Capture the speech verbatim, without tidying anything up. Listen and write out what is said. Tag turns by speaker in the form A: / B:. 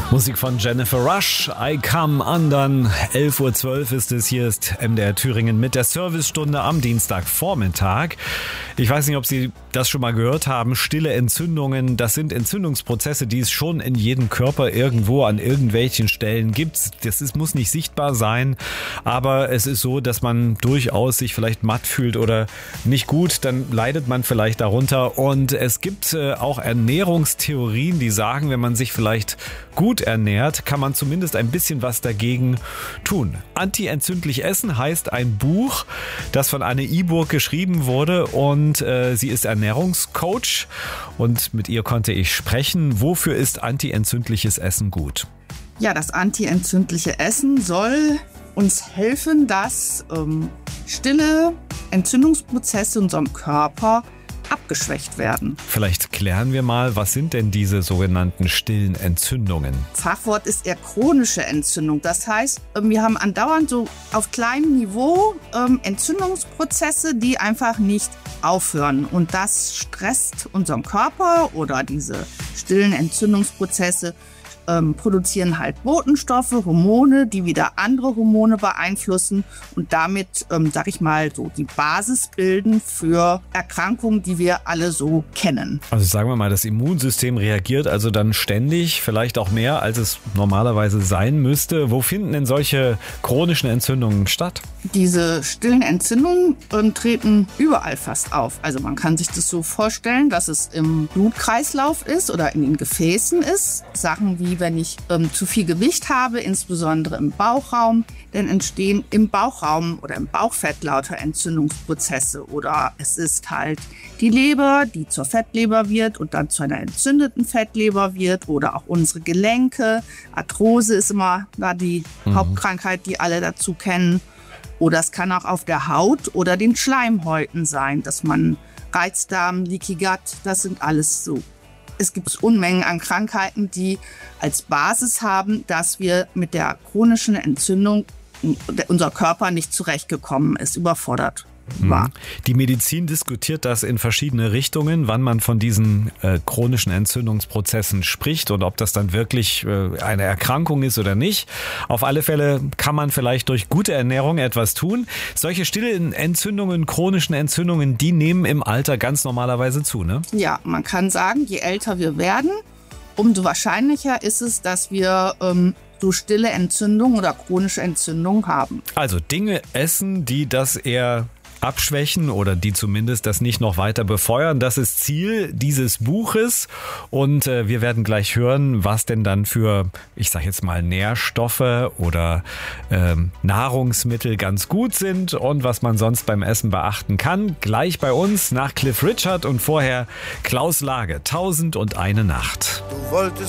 A: Musik von Jennifer Rush, I Come Undone. elf Uhr zwölf ist es, hier ist M D R Thüringen mit der Servicestunde am Dienstagvormittag. Ich weiß nicht, ob Sie das schon mal gehört haben. Stille Entzündungen, das sind Entzündungsprozesse, die es schon in jedem Körper irgendwo an irgendwelchen Stellen gibt. Das ist, muss nicht sichtbar sein, aber es ist so, dass man durchaus sich vielleicht matt fühlt oder nicht gut, dann leidet man vielleicht darunter. Und es gibt äh, auch Ernährungstheorien, die sagen, wenn man sich vielleicht gut ernährt, kann man zumindest ein bisschen was dagegen tun. Anti-entzündlich essen heißt ein Buch, das von Anne Iburg geschrieben wurde, und äh, sie ist Ernährungscoach, und mit ihr konnte ich sprechen. Wofür ist anti-entzündliches Essen gut?
B: Ja, das anti-entzündliche Essen soll uns helfen, dass ähm, stille Entzündungsprozesse in unserem Körper abgeschwächt werden.
A: Vielleicht klären wir mal, was sind denn diese sogenannten stillen Entzündungen?
B: Fachwort ist eher chronische Entzündung. Das heißt, wir haben andauernd so auf kleinem Niveau ähm, Entzündungsprozesse, die einfach nicht aufhören. Und das stresst unseren Körper, oder diese stillen Entzündungsprozesse ähm, produzieren halt Botenstoffe, Hormone, die wieder andere Hormone beeinflussen und damit, ähm, sag ich mal, so die Basis bilden für Erkrankungen, die wir alle so kennen.
A: Also sagen wir mal, das Immunsystem reagiert also dann ständig, vielleicht auch mehr, als es normalerweise sein müsste. Wo finden denn solche chronischen Entzündungen statt?
B: Diese stillen Entzündungen ähm, treten überall fast auf. Also man kann sich das so vorstellen, dass es im Blutkreislauf ist oder in den Gefäßen ist. Sachen wie, wenn ich ähm, zu viel Gewicht habe, insbesondere im Bauchraum, dann entstehen im Bauchraum oder im Bauchfett lauter Entzündungsprozesse. Oder es ist halt die Leber, die zur Fettleber wird und dann zu einer entzündeten Fettleber wird. Oder auch unsere Gelenke. Arthrose ist immer da die mhm. Hauptkrankheit, die alle dazu kennen. Oder es kann auch auf der Haut oder den Schleimhäuten sein, dass man Reizdarm, Leaky Gut, das sind alles so. Es gibt Unmengen an Krankheiten, die als Basis haben, dass wir mit der chronischen Entzündung unser Körper nicht zurechtgekommen ist, überfordert war.
A: Die Medizin diskutiert das in verschiedene Richtungen, wann man von diesen äh, chronischen Entzündungsprozessen spricht und ob das dann wirklich äh, eine Erkrankung ist oder nicht. Auf alle Fälle kann man vielleicht durch gute Ernährung etwas tun. Solche stillen Entzündungen, chronischen Entzündungen, die nehmen im Alter ganz normalerweise zu, ne?
B: Ja, man kann sagen, je älter wir werden, umso wahrscheinlicher ist es, dass wir ähm, so stille Entzündungen oder chronische Entzündungen haben.
A: Also Dinge essen, die das eher abschwächen oder die zumindest das nicht noch weiter befeuern. Das ist Ziel dieses Buches, und äh, wir werden gleich hören, was denn dann für, ich sag jetzt mal, Nährstoffe oder ähm, Nahrungsmittel ganz gut sind und was man sonst beim Essen beachten kann. Gleich bei uns nach Cliff Richard und vorher Klaus Lage, Tausend und eine Nacht.
C: Du wolltest